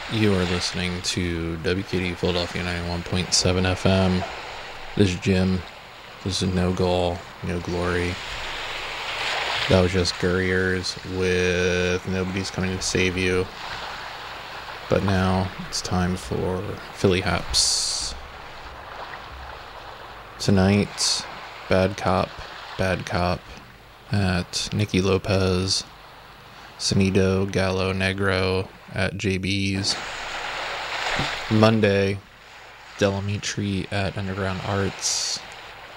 You are listening to WKD Philadelphia 91.7 FM. This is Jim. This is No Goal, No Glory. That was just Gurriers with Nobody's Coming to Save You. But now it's time for Philly Haps. Tonight, Bad Cop at Nicky Lopez, Sonido Gallo Negro at JB's. Monday, Delamitri at Underground Arts.